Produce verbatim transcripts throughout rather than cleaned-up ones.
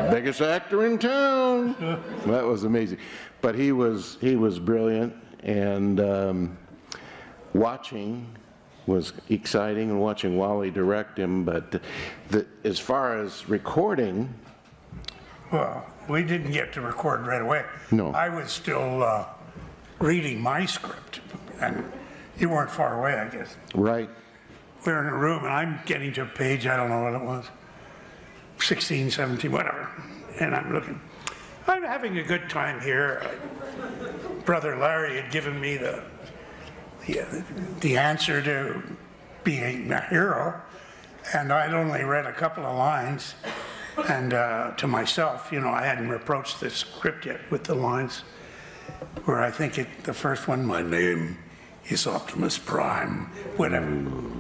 biggest actor in town. That was amazing. But he was he was brilliant, and um, watching was exciting, and watching Wally direct him. But the, as far as recording, well, we didn't get to record right away. No. I was still uh, reading my script, and you weren't far away, I guess. right? We were in a room, and I'm getting to a page, I don't know what it was, sixteen, seventeen, whatever. And I'm looking. I'm having a good time here. Brother Larry had given me the the, the answer to being a hero, and I'd only read a couple of lines. And uh, to myself, you know, I hadn't approached the script yet with the lines where I think it, the first one, my name is Optimus Prime, whatever.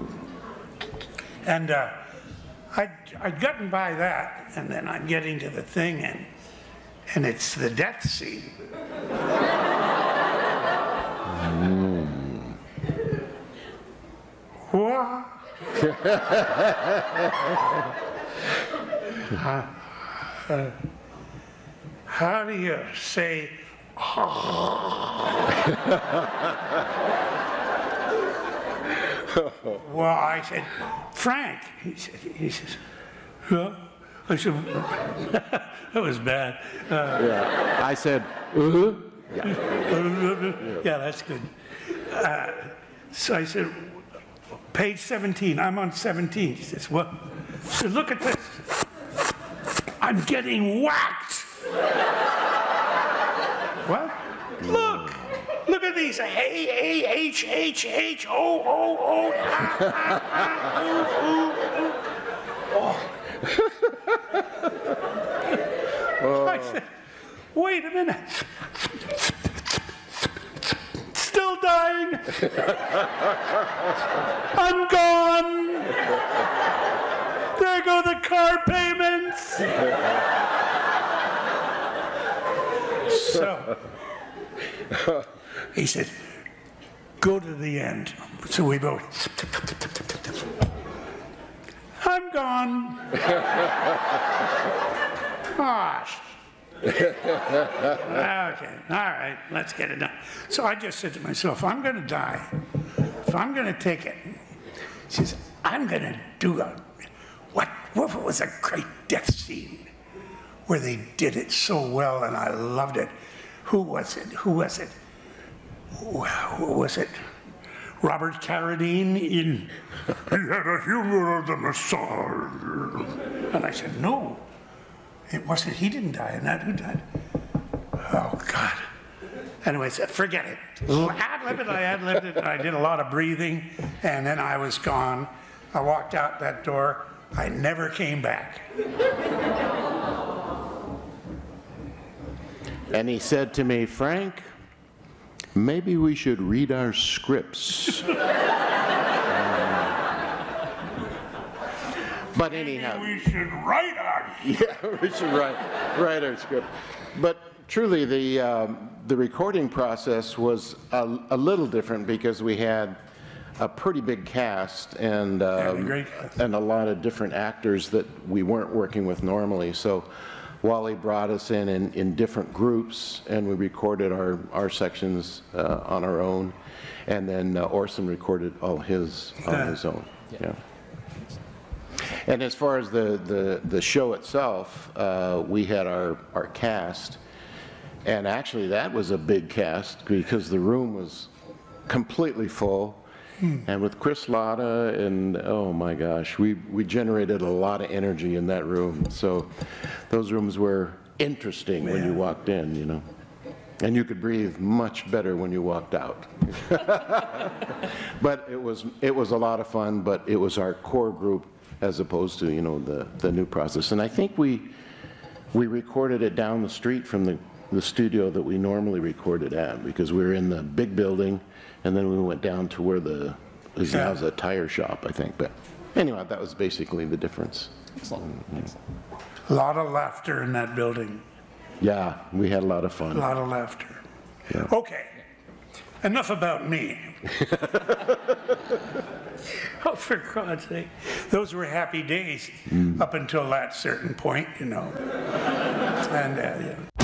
And uh, I'd, I'd gotten by that, and then I'm getting to the thing, and and it's the death scene. Mm. What? uh, uh, how do you say? Well, I said, Frank. He said, he says, yeah. I said, that was bad. Uh, Yeah. I said, uh-huh. Yeah. Yeah, that's good. Uh, so I said, page seventeen, I'm on seventeen. He says, what? I said, look at this. I'm getting whacked. What? Look. Look at these. A, A, H, H, H, O, O, O, ah, ah, ah, oh, oh. I said, wait a minute. Still dying. I'm gone. There go the car payments. So he said, go to the end. So we both, I'm gone. Gosh. Okay, all right, let's get it done. So I just said to myself, I'm going to die. If I'm going to take it, he says, I'm going to do a, what, what was a great death scene where they did it so well and I loved it. Who was it? Who was it? Who was it? Robert Carradine in He Had a Humor of the Messiah. And I said, no, it wasn't. He didn't die in that. Who died? Oh, God. Anyway, I said, forget it. Ad-lib it, I ad-libbed it, and I did a lot of breathing, and then I was gone. I walked out that door. I never came back. And he said to me, Frank, maybe we should read our scripts. um, but anyhow. Maybe we should write our Yeah, we should write, write our script. But truly, the, um, the recording process was a, a little different because we had a pretty big cast and, um, great cast. and a lot of different actors that we weren't working with normally. So Wally brought us in, in in different groups, and we recorded our, our sections uh, on our own. And then uh, Orson recorded all his on his own. Yeah. yeah. And as far as the, the, the show itself, uh, we had our, our cast. And actually, that was a big cast because the room was completely full. Hmm. And with Chris Latta, and oh my gosh, we, we generated a lot of energy in that room. So those rooms were interesting when you walked in, you know. And you could breathe much better when you walked out. But it was, it was a lot of fun, but it was our core group as opposed to, you know, the, the new process. And I think we, we recorded it down the street from the, the studio that we normally recorded at, because we were in the big building, and then we went down to where the, is now a tire shop, I think. But anyway, that was basically the difference. Excellent. Excellent. A lot of laughter in that building. Yeah, we had a lot of fun. A lot of laughter. Yeah. Okay, enough about me. Oh, for God's sake. Those were happy days mm. up until that certain point, you know. And, uh, yeah.